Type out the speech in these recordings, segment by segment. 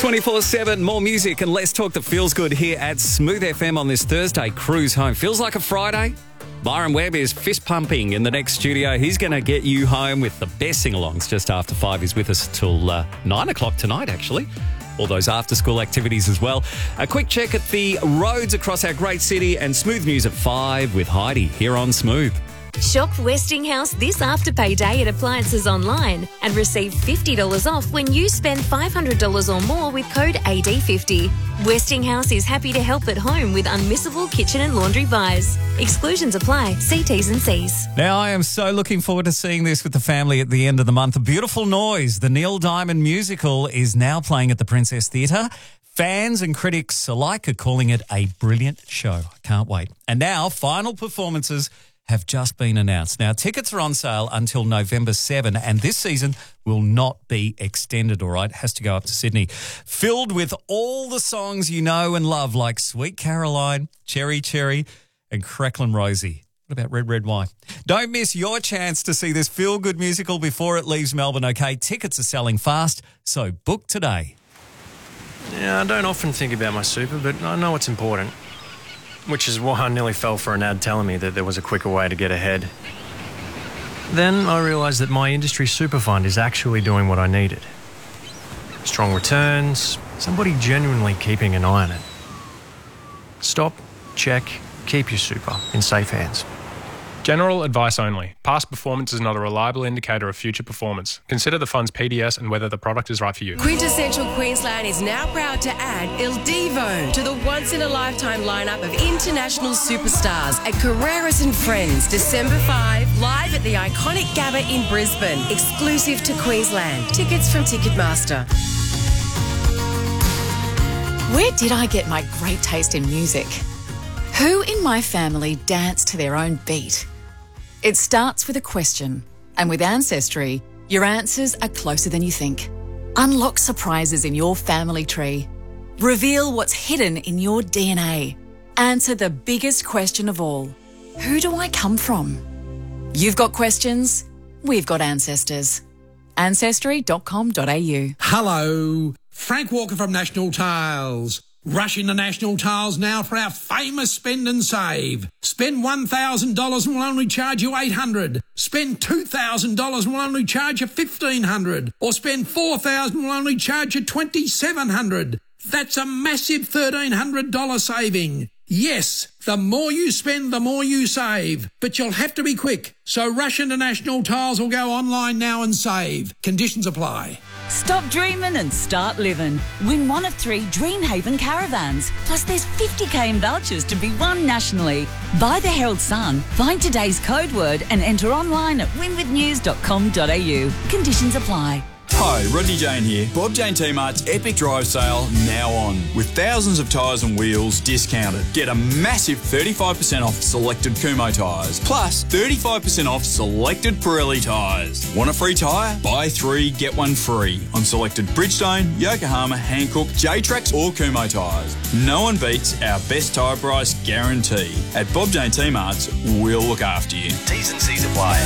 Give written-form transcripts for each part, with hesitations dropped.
24/7, more music and less talk that feels good here at Smooth FM on this Thursday cruise home. Feels like a Friday. Byron Webb is fist pumping in the next studio. He's going to get you home with the best sing-alongs just after 5. He's with us till 9 o'clock tonight, actually. All those after-school activities as well. A quick check at the roads across our great city and Smooth News at 5 with Heidi here on Smooth. Shop Westinghouse this Afterpay Day at Appliances Online and receive $50 off when you spend $500 or more with code AD50. Westinghouse is happy to help at home with unmissable kitchen and laundry buys. Exclusions apply. See T's and C's. Now, I am so looking forward to seeing this with the family at the end of the month. A Beautiful Noise, the Neil Diamond musical, is now playing at the Princess Theatre. Fans and critics alike are calling it a brilliant show. I can't wait. And now, final performances have just been announced. Now, tickets are on sale until November 7, and this season will not be extended, all right? It has to go up to Sydney. Filled with all the songs you know and love, like Sweet Caroline, Cherry Cherry, and Cracklin' Rosie. What about Red Red Wine? Don't miss your chance to see this feel-good musical before it leaves Melbourne, okay? Tickets are selling fast, so book today. Yeah, I don't often think about my super, but I know it's important. Which is why I nearly fell for an ad telling me that there was a quicker way to get ahead. Then I realised that my industry super fund is actually doing what I needed. Strong returns, somebody genuinely keeping an eye on it. Stop, check, keep your super in safe hands. General advice only. Past performance is not a reliable indicator of future performance. Consider the fund's PDS and whether the product is right for you. Quintessential Queensland is now proud to add Il Divo to the once-in-a-lifetime lineup of international superstars at Carreras and Friends, December 5, live at the iconic Gabba in Brisbane, exclusive to Queensland. Tickets from Ticketmaster. Where did I get my great taste in music? Who in my family dance to their own beat? It starts with a question, and with Ancestry, your answers are closer than you think. Unlock surprises in your family tree. Reveal what's hidden in your DNA. Answer the biggest question of all. Who do I come from? You've got questions, we've got ancestors. Ancestry.com.au. Hello, Frank Walker from National Tiles. Rush into National Tiles now for our famous spend and save. Spend $1,000 and we'll only charge you $800. Spend $2,000 and we'll only charge you $1,500. Or spend $4,000 and we'll only charge you $2,700. That's a massive $1,300 saving. Yes, the more you spend, the more you save. But you'll have to be quick. So rush into National Tiles or go online now and save. Conditions apply. Stop dreaming and start living. Win one of 3 Dreamhaven caravans. Plus there's 50k in vouchers to be won nationally. Buy the Herald Sun, find today's code word and enter online at winwithnews.com.au. Conditions apply. Hi, Rodney Jane here. Bob Jane T-Mart's Epic Drive Sale now on, with thousands of tyres and wheels discounted. Get a massive 35% off selected Kumho tyres, plus 35% off selected Pirelli tyres. Want a free tyre? Buy 3, get 1 free on selected Bridgestone, Yokohama, Hankook, J-Trax or Kumho tyres. No one beats our best tyre price guarantee. At Bob Jane T-Mart's, we'll look after you. T's and C's apply.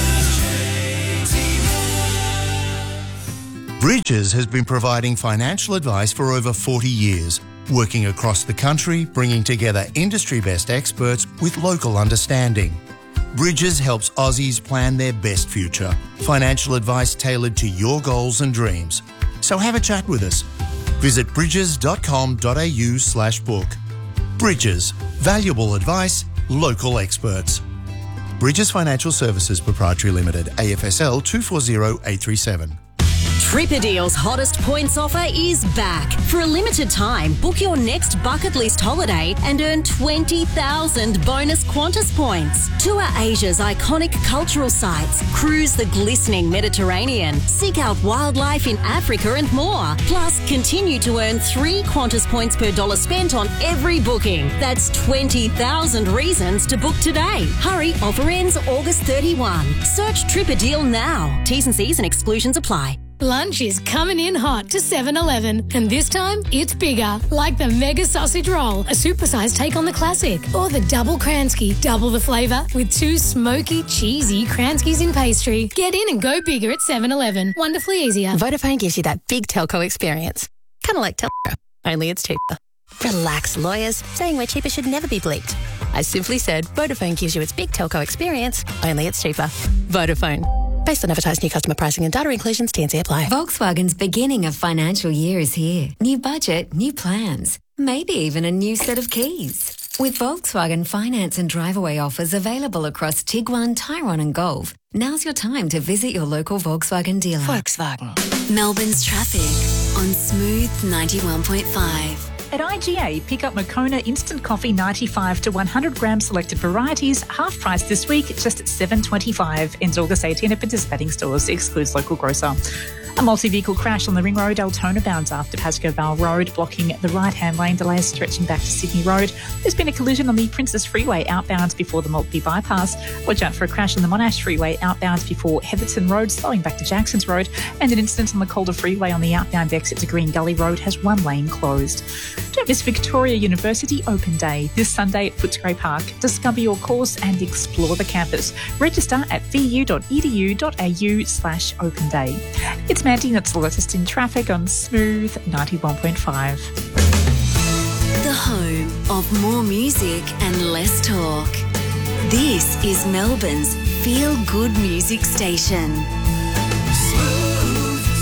Bridges has been providing financial advice for over 40 years, working across the country, bringing together industry-best experts with local understanding. Bridges helps Aussies plan their best future. Financial advice tailored to your goals and dreams. So have a chat with us. Visit bridges.com.au/book. Bridges. Valuable advice, local experts. Bridges Financial Services Proprietary Limited, AFSL 240837. Tripadeal's hottest points offer is back. For a limited time, book your next bucket list holiday and earn 20,000 bonus Qantas points. Tour Asia's iconic cultural sites, cruise the glistening Mediterranean, seek out wildlife in Africa and more. Plus, continue to earn 3 Qantas points per dollar spent on every booking. That's 20,000 reasons to book today. Hurry, offer ends August 31. Search Tripadeal now. T's and C's and exclusions apply. Lunch is coming in hot to 7-Eleven, and this time it's bigger, like the Mega Sausage Roll, a supersized take on the classic, or the Double Kransky, double the flavour with 2 smoky, cheesy Kranskys in pastry. Get in and go bigger at 7-Eleven. Wonderfully easier. Vodafone gives you that big telco experience. Kind of like Telstra, only it's cheaper. Relax, lawyers. Saying we're cheaper should never be bleeped. I simply said Vodafone gives you its big telco experience, only it's cheaper. Vodafone. Based on advertised new customer pricing and data inclusions, T&C apply. Volkswagen's beginning of financial year is here. New budget, new plans, maybe even a new set of keys. With Volkswagen finance and drive-away offers available across Tiguan, Tyrone and Golf, now's your time to visit your local Volkswagen dealer. Volkswagen. Melbourne's traffic on Smooth 91.5. At IGA, pick up Moccona Instant Coffee 95 to 100 gram selected varieties, half price this week, just at $7.25. Ends August 18 at participating stores, excludes local grocer. A multi-vehicle crash on the Ring Road, Altona bounds after Pascoe Vale Road, blocking the right-hand lane, delays stretching back to Sydney Road. There's been a collision on the Princess Freeway outbound before the Maltby bypass. Watch out for a crash on the Monash Freeway outbound before Heatherton Road, slowing back to Jackson's Road. And an incident on the Calder Freeway on the outbound exit to Green Gully Road has one lane closed. Don't miss Victoria University Open Day this Sunday at Footscray Park. Discover your course and explore the campus. Register at vu.edu.au/open day. It's Mandy, that's the latest in traffic on Smooth 91.5. The home of more music and less talk. This is Melbourne's feel-good music station. Smooth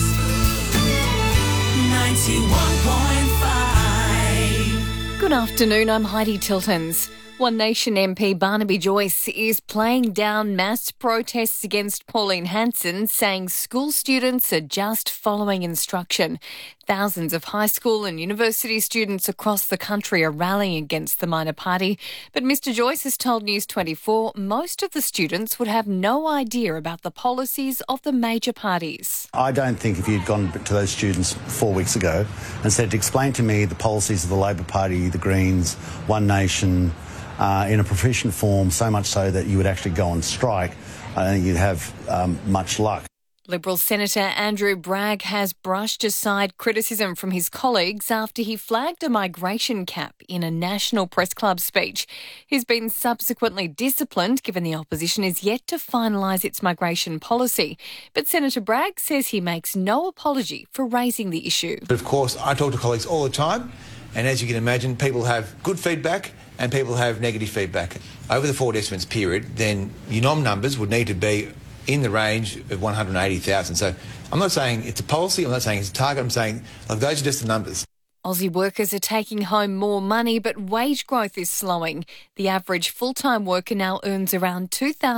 91.5. Good afternoon, I'm Heidi Tiltons. One Nation MP Barnaby Joyce is playing down mass protests against Pauline Hanson, saying school students are just following instruction. Thousands of high school and university students across the country are rallying against the minor party. But Mr Joyce has told News 24 most of the students would have no idea about the policies of the major parties. I don't think if you'd gone to those students 4 weeks ago and said, explain to me the policies of the Labor Party, the Greens, One Nation, in a proficient form, so much so that you would actually go on strike, I don't think you'd have much luck. Liberal Senator Andrew Bragg has brushed aside criticism from his colleagues after he flagged a migration cap in a National Press Club speech. He's been subsequently disciplined, given the opposition is yet to finalise its migration policy. But Senator Bragg says he makes no apology for raising the issue. But of course, I talk to colleagues all the time, and as you can imagine, people have good feedback and people have negative feedback. Over the 4 estimates period, then your NOM numbers would need to be in the range of 180,000. So I'm not saying it's a policy, I'm not saying it's a target, I'm saying, look, those are just the numbers. Aussie workers are taking home more money, but wage growth is slowing. The average full-time worker now earns around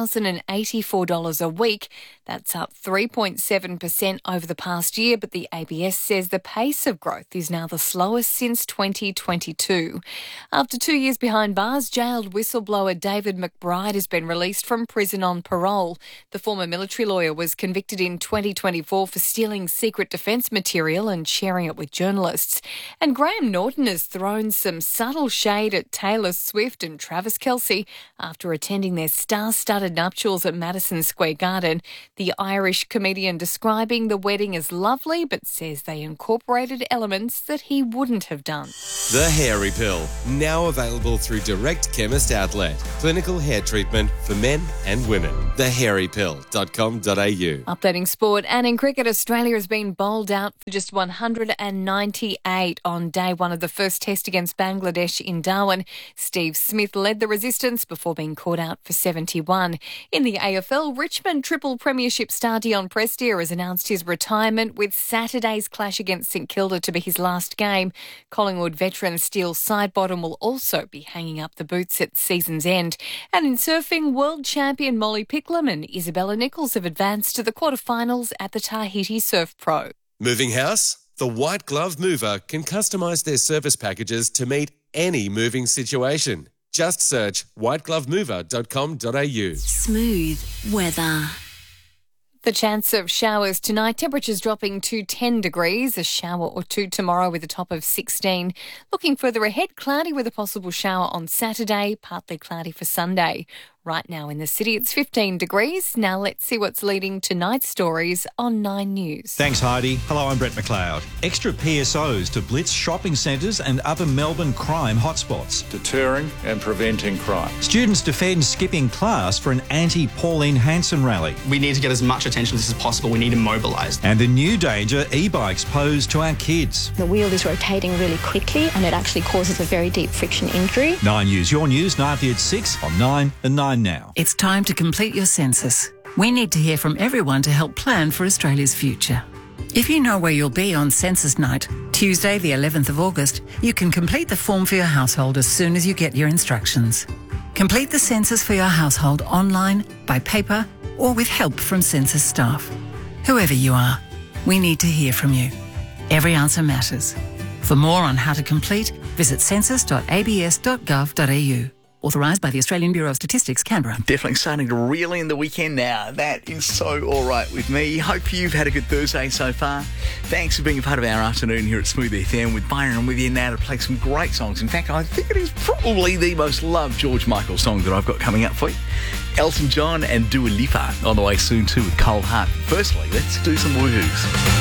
$2,084 a week. That's up 3.7% over the past year, but the ABS says the pace of growth is now the slowest since 2022. After 2 years behind bars, jailed whistleblower David McBride has been released from prison on parole. The former military lawyer was convicted in 2024 for stealing secret defence material and sharing it with journalists. And Graham Norton has thrown some subtle shade at Taylor Swift and Travis Kelce after attending their star-studded nuptials at Madison Square Garden. The Irish comedian describing the wedding as lovely, but says they incorporated elements that he wouldn't have done. The Hairy Pill, now available through Direct Chemist Outlet. Clinical hair treatment for men and women. thehairypill.com.au. Updating sport, and in cricket, Australia has been bowled out for just 198 on day one of the first test against Bangladesh in Darwin. Steve Smith led the resistance before being caught out for 71. In the AFL, Richmond triple premiership star Dion Prestia has announced his retirement, with Saturday's clash against St Kilda to be his last game. Collingwood veteran Steele Sidebottom will also be hanging up the boots at season's end. And in surfing, world champion Molly Picklum and Isabella Nichols have advanced to the quarterfinals at the Tahiti Surf Pro. Moving house? The White Glove Mover can customise their service packages to meet any moving situation. Just search whiteglovemover.com.au. Smooth weather. The chance of showers tonight, temperatures dropping to 10 degrees, a shower or two tomorrow with a top of 16. Looking further ahead, cloudy with a possible shower on Saturday, partly cloudy for Sunday. Right now in the city, it's 15 degrees. Now let's see what's leading tonight's stories on 9 News. Thanks, Heidi. Hello, I'm Brett McLeod. Extra PSOs to blitz shopping centres and other Melbourne crime hotspots. Deterring and preventing crime. Students defend skipping class for an anti-Pauline Hanson rally. We need to get as much attention as possible. We need to mobilise. And the new danger e-bikes pose to our kids. The wheel is rotating really quickly and it actually causes a very deep friction injury. 9 News, your news, nightly at 6 on 9 and 9 now. It's time to complete your census. We need to hear from everyone to help plan for Australia's future. If you know where you'll be on census night, Tuesday the 11th of August, you can complete the form for your household as soon as you get your instructions. Complete the census for your household online, by paper, or with help from census staff. Whoever you are, we need to hear from you. Every answer matters. For more on how to complete, visit census.abs.gov.au. Authorised by the Australian Bureau of Statistics, Canberra. Definitely starting to reel in the weekend now. That is so all right with me. Hope you've had a good Thursday so far. Thanks for being a part of our afternoon here at Smooth FM with Byron with you now to play some great songs. In fact, I think it is probably the most loved George Michael song that I've got coming up for you. Elton John and Dua Lipa on the way soon too with Cold Heart. Firstly, let's do some woohoos.